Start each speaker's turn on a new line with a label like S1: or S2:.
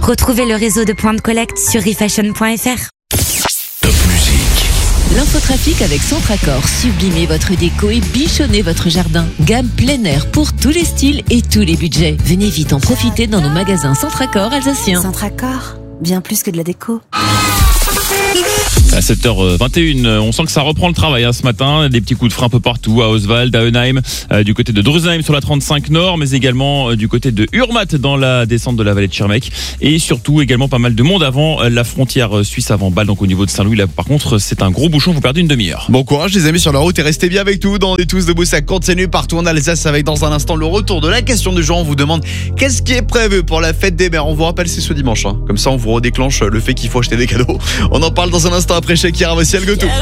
S1: Retrouvez le réseau de points de collecte sur refashion.fr.
S2: Top musique.
S3: L'infotrafic avec Centracor. Sublimez votre déco et bichonnez votre jardin. Gamme plein air pour tous les styles et tous les budgets. Venez vite en profiter dans nos magasins Centracor alsaciens.
S4: Centracor, bien plus que de la déco.
S5: À 7h21, on sent que ça reprend le travail ce matin. Des petits coups de frein un peu partout, à Oswald, à Eunheim, du côté de Drusheim sur la 35 Nord, mais également du côté de Urmat dans la descente de la vallée de Schirmeck. Et surtout également pas mal de monde avant la frontière suisse avant Bâle, donc au niveau de Saint-Louis. Là par contre c'est un gros bouchon, vous perdez une demi-heure.
S6: Bon courage les amis sur la route et restez bien avec nous dans des tous debout, ça continue partout en Alsace avec dans un instant le retour de la question du jour. On vous demande qu'est-ce qui est prévu pour la fête des mères. On vous rappelle c'est ce dimanche, comme ça on vous redéclenche le fait qu'il faut acheter des cadeaux. On en parle dans un instant après Shakira, voici Elgo tout.